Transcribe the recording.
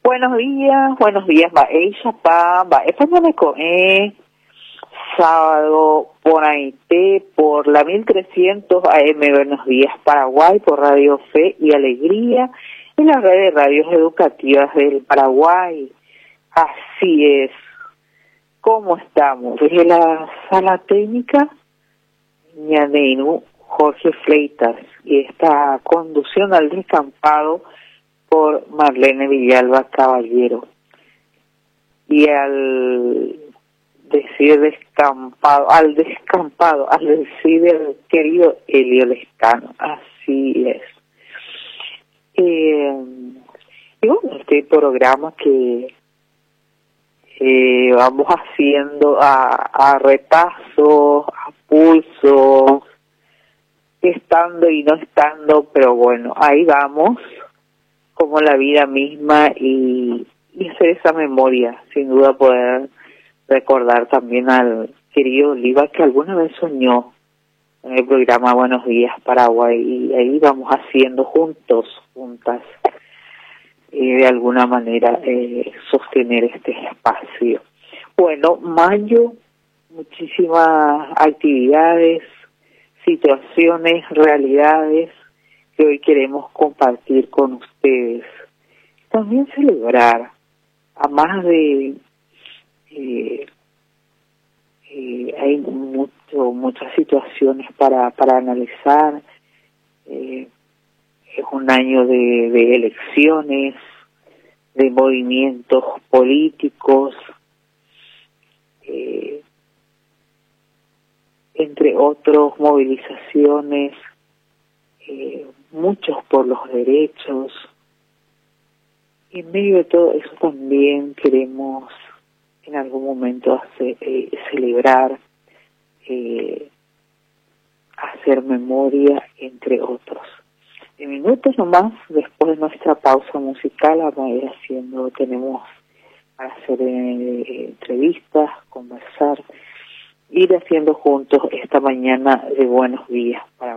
Buenos días, sábado por Aité, por la 1300 AM, Buenos Días Paraguay, por Radio Fe y Alegría, en la red de radios educativas del Paraguay. Así es. ¿Cómo estamos? Desde la sala técnica, Ñanenu, Jorge Fleitas, y esta conducción al descampado por Marlene Villalba Caballero. Y al decir descampado, al decir el querido Elio Lescano, así es. Y bueno, este programa que vamos haciendo a retazos, a pulsos, estando y no estando, pero bueno, ahí vamos, como la vida misma, y hacer esa memoria, sin duda poder recordar también al querido Oliva, que alguna vez soñó en el programa Buenos Días Paraguay, y ahí vamos haciendo juntas, de alguna manera sostener este espacio. Bueno, mayo, muchísimas actividades, situaciones, realidades que hoy queremos compartir con ustedes. También celebrar, a más de hay muchas situaciones para analizar. Es un año de elecciones, de movimientos políticos, entre otros, movilizaciones, muchos por los derechos. Y en medio de todo eso también queremos en algún momento celebrar, hacer memoria, entre otros. En minutos nomás, después de nuestra pausa musical, vamos a ir tenemos para hacer entrevistas, conversar, ir haciendo juntos esta mañana de Buenos Días para